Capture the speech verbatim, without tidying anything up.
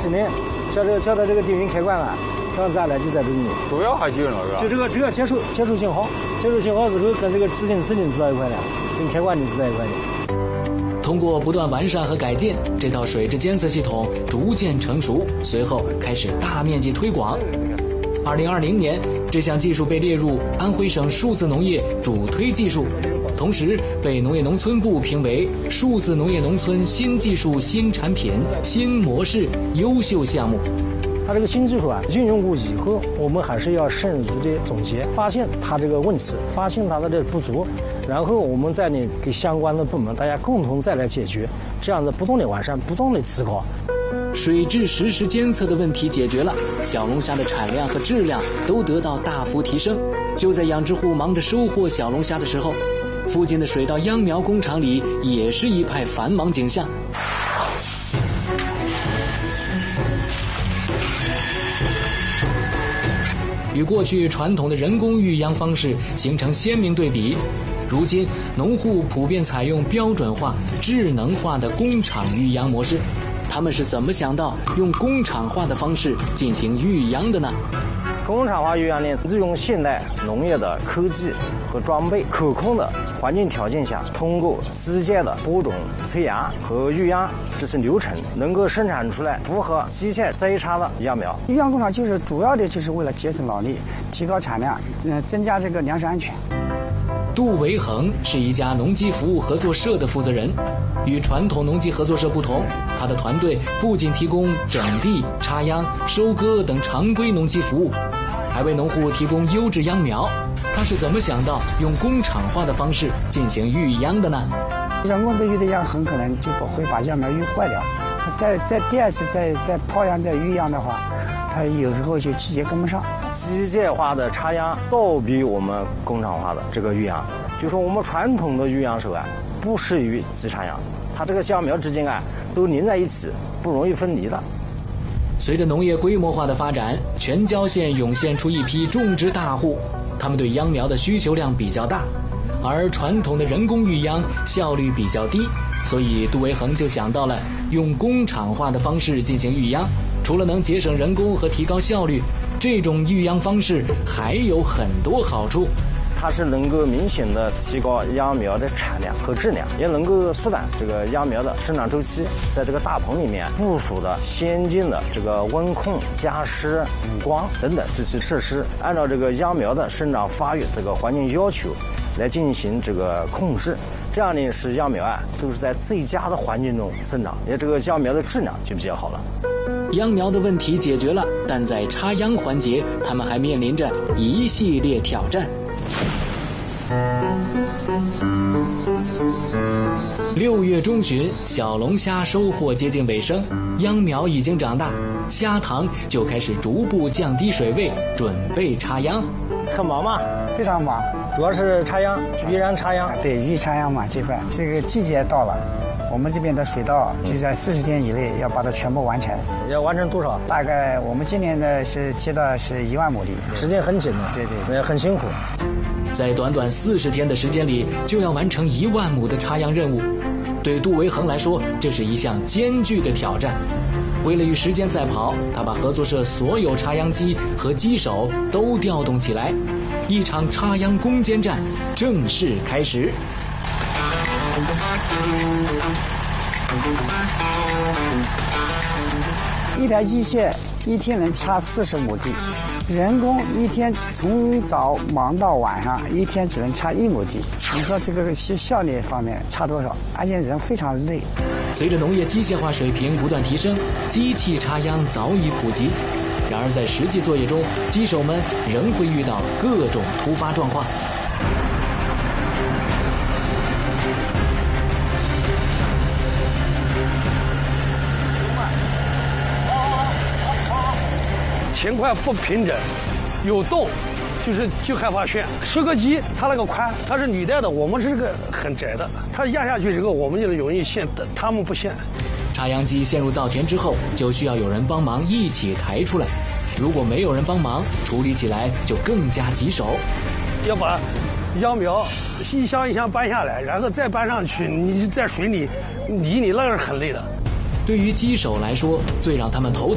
室内，叫这个叫到这个电源开关了，然后咱俩就在这里。 主要还就是那个， 就这个这个接收接收信号，接收信号之后跟这个指令指令是在一块的，跟开关的是在一块的。 通过不断完善和改进，这套水质监测系统逐渐成熟，随后开始大面积推广。二零二零年，这项技术被列入安徽省数字农业主推技术，同时被农业农村部评为数字农业农村新技术、新产品、新模式优秀项目。 它这个新技术啊，应用过以后，我们还是要深入的总结，发现它这个问题，发现它的这不足，然后我们再呢给相关的部门大家共同再来解决，这样子不断的完善，不断的提高。 水质实时监测的问题解决了，小龙虾的产量和质量都得到大幅提升。就在养殖户忙着收获小龙虾的时候，附近的水稻秧苗工厂里也是一派繁忙景象。与过去传统的人工育秧方式形成鲜明对比，如今农户普遍采用标准化、智能化的工厂育秧模式。他们是怎么想到用工厂化的方式进行育秧的呢？ 工厂化育秧呢，利用现代农业的科技和装备，可控的环境条件下，通过机械的播种、催芽和育秧这些流程，能够生产出来符合机械栽插的秧苗。 育秧工厂就是主要的就是为了节省劳力、提高产量，呃，增加这个粮食安全。 杜维恒是一家农机服务合作社的负责人。与传统农机合作社不同，他的团队不仅提供整地、插秧、收割等常规农机服务，还为农户提供优质秧苗。他是怎么想到用工厂化的方式进行育秧的呢？ 人工的育的秧很可能就会把秧苗育坏掉，在在第二次再再抛秧再育秧的话，它有时候就季节跟不上。 机械化的插秧倒比我们工厂化的这个育秧，就说我们传统的育秧手啊，不适于机插秧。它这个秧苗之间啊都连在一起，不容易分离的。 随着农业规模化的发展，全椒县涌现出一批种植大户，他们对秧苗的需求量比较大，而传统的人工育秧效率比较低，所以杜维恒就想到了用工厂化的方式进行育秧。除了能节省人工和提高效率，这种育秧方式还有很多好处。 它是能够明显的提高秧苗的产量和质量，也能够缩短这个秧苗的生长周期。在这个大棚里面部署的先进的这个温控、加湿、补光等等这些设施，按照这个秧苗的生长发育这个环境要求来进行这个控制，这样呢使秧苗啊都是在最佳的环境中生长，也这个秧苗的质量就比较好了。 秧苗的问题解决了，但在插秧环节，他们还面临着一系列挑战。六月中旬，小龙虾收获接近尾声，秧苗已经长大，虾塘就开始逐步降低水位，准备插秧。 很忙吗？ 非常忙， 主要是插秧，育秧插秧。 对，育插秧嘛这块，这个季节到了，我们这边的水稻就在四十天以内要把它全部完成。 要完成多少？ 大概我们今年的是接到是一万亩地， 时间很紧的， 对对， 也很辛苦。 在短短四十天的时间里，就要完成一万亩的插秧任务，对杜维恒来说，这是一项艰巨的挑战。为了与时间赛跑，他把合作社所有插秧机和机手都调动起来，一场插秧攻坚战正式开始。 一台机械一天能插四十亩地，人工一天从早忙到晚上，一天只能插一亩地。你说这个效率方面差多少？而且人非常累。 随着农业机械化水平不断提升，机器插秧早已普及。然而在实际作业中，机手们仍会遇到各种突发状况。 前块不平整，有洞，就是就害怕旋。收割机它那个宽，它是履带的，我们是这个很窄的，它压下去之后，我们就容易陷，他们不陷。 插秧机陷入稻田之后，就需要有人帮忙一起抬出来。如果没有人帮忙，处理起来就更加棘手。 要把秧苗一箱一箱搬下来，然后再搬上去，你在水里理你那是很累的。 对于机手来说，最让他们头